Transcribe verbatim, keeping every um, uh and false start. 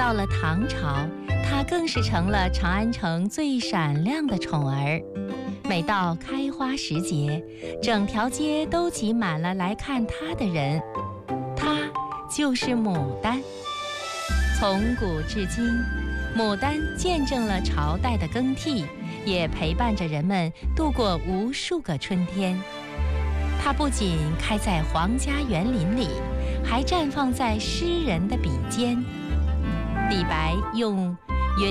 到了唐朝，它更是成了长安城最闪亮的宠儿。每到开花时节，整条街都挤满了来看它的人。它就是牡丹。从古至今，牡丹见证了朝代的更替，也陪伴着人们度过无数个春天。它不仅开在皇家园林里，还绽放在诗人的笔尖。李白用